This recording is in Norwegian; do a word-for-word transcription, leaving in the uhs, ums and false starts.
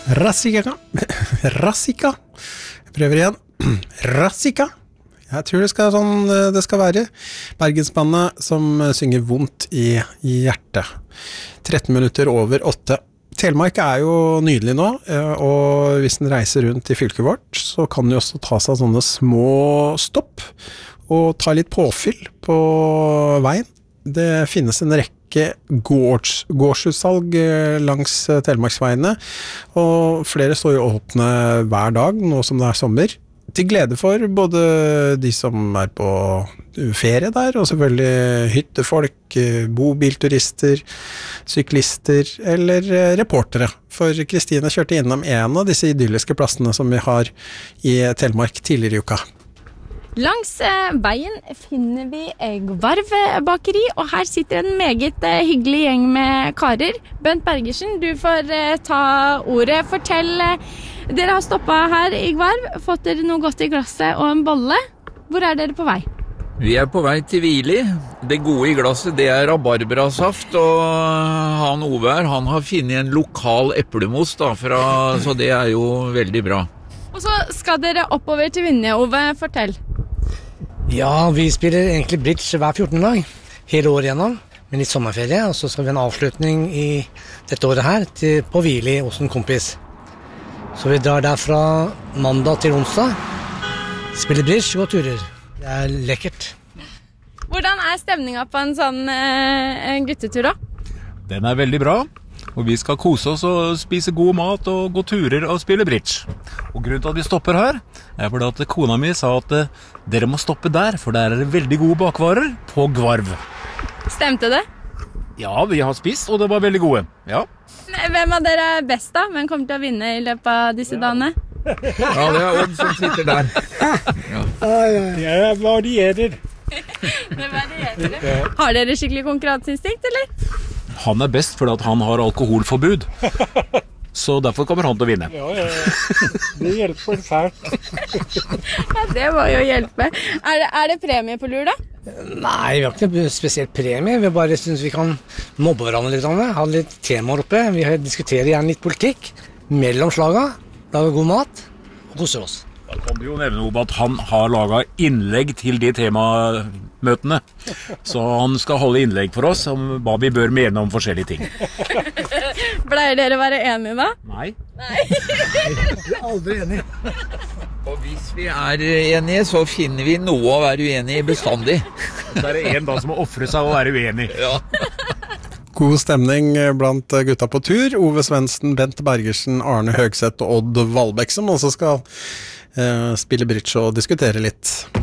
Rassika. Rassika. Jeg prøver igjen. Rassika. Jeg tror det skal, sånn, det skal være Bergensbandet som synger vondt i hjertet. tretten minutter over åtte. Telemark er jo nydelig nå, og hvis den reiser rundt i fylket vårt, så kan den jo også ta seg sånne små stopp og ta litt påfyll på veien. Det finnes en rekke gårds, gårdsutsalg langs Telemarksveiene, og flere står jo åpne hver dag, nå som det er sommer. Til glede for både de som er på ferie der, og selvfølgelig hyttefolk, bobilturister, syklister eller reportere. For Kristine kjørte innom en av disse idylliske plassene som vi har i Telemark tidligere i uka. Langs eh, veien finner vi Gvarv bakeri, og her sitter en meget eh, hyggelig gjeng med karer. Bent Bergersen, du får eh, ta ordet. Fortell, eh, dere har stoppet her i Gvarv, fått dere noe godt i glasset og en bolle. Hvor er dere på vei? Vi er på vei til Hvili. Det gode i glasset, det er rabarbrasaft, og han Ove her, han har funnet en lokal eplemos da, fra, så det er jo veldig bra. Og så skal dere oppover til Vinje, Ove. Fortell. Ja, vi spiller egentlig bridge hver fjortende dag, hele året gjennom, med litt sommerferie, og så skal vi ha en avslutning i dette året her til, på Hvili hos en kompis. Så vi drar derfra mandag til onsdag, spiller bridge og turer. Det er lekkert. Hvordan er stemningen på en sånn eh, guttetur da? Den er veldig bra, og vi skal kose oss og spise god mat og gå turer og spille bridge. Og grunnen til at vi stopper her er fordi at kona mi sa at eh, dere må stoppe der, for der er det veldig gode bakvarer på Gvarv. Stemte det? Ja, vi har spist, og det var veldig gode. Ja. Hvem av dere er best da? Hvem kommer til å vinne i løpet av disse dagene? Ja, det er Odd som sitter der. Ja. Det varierer. Det varierer. Ja. Har dere skikkelig konkurranseinstinkt, eller? Han er best fordi at han har alkoholforbud. Så derfor kommer han til å vinne. Ja, ja, ja. Det hjelper fælt. Ja, det må jo hjelpe. Er det, er det premie på lur da? Nei, vi har ikke noe spesielt premie. Vi bare synes vi kan mobbe hverandre litt. Ha litt temaer oppe. Vi diskuterer gjerne litt politikk mellom slaga. Lager god mat og koser oss. Da kan du jo nevne om at han har laget innlegg til de temamøtene. Så han skal holde innlegg for oss om hva vi bør mene om forskjellige ting. Pleier dere å være enige da? Nei. Nei. Vi er aldri enige. Og hvis vi er enige, så finner vi noe å være uenige i bestandig. Så er det en da som må offre seg å være uenig. Ja. God stemning blant gutta på tur. Ove Svendsen, Bent Bergersen, Arne Høgseth og Odd Valbekk som også skal eh, spille bridge og diskutere litt.